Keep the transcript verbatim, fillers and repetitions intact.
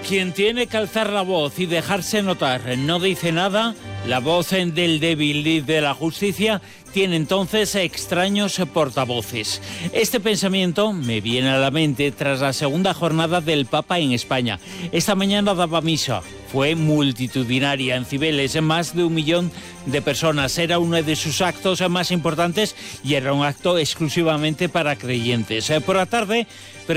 quien tiene que alzar la voz y dejarse notar no dice nada, la voz del débil y de la justicia tiene entonces extraños portavoces. Este pensamiento me viene a la mente tras la segunda jornada del Papa en España. Esta mañana daba misa. Fue multitudinaria en Cibeles, más de un millón de personas. Era uno de sus actos más importantes y era un acto exclusivamente para creyentes. Por la tarde